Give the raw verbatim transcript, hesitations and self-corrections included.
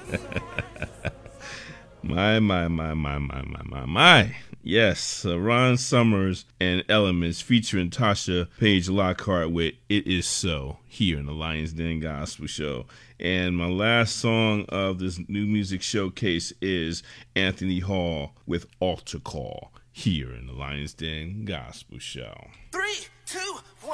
My, my, my, my, my, my, my, my. Yes, uh, Ron Summers and Elements featuring Tasha Page Lockhart with It Is So here in the Lions Den Gospel Show. And my last song of this new music showcase is Anthony Hall with Altar Call here in the Lions Den Gospel Show. Three.